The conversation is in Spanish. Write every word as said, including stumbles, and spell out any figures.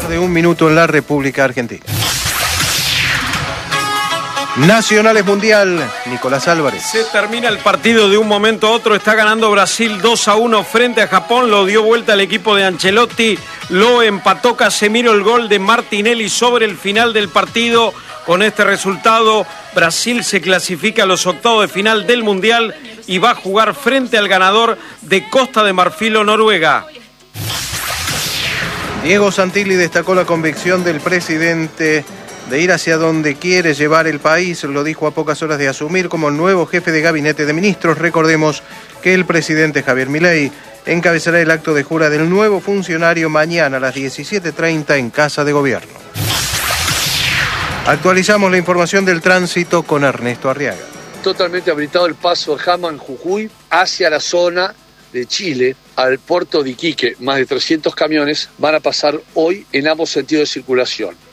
tarde, un minuto en la República Argentina. Nacionales Mundial, Nicolás Álvarez. Se termina el partido de un momento a otro. Está ganando Brasil dos a uno frente a Japón. Lo dio vuelta el equipo de Ancelotti. Lo empató Casemiro, el gol de Martinelli sobre el final del partido. Con este resultado, Brasil se clasifica a los octavos de final del Mundial y va a jugar frente al ganador de Costa de Marfil o Noruega. Diego Santilli destacó la convicción del presidente de ir hacia donde quiere llevar el país. Lo dijo a pocas horas de asumir como nuevo jefe de gabinete de ministros. Recordemos que el presidente Javier Milei encabezará el acto de jura del nuevo funcionario mañana a las diecisiete treinta en Casa de Gobierno. Actualizamos la información del tránsito con Ernesto Arriaga. Totalmente habilitado el paso de Jama en Jujuy hacia la zona de Chile, al puerto de Iquique. Más de trescientos camiones van a pasar hoy en ambos sentidos de circulación.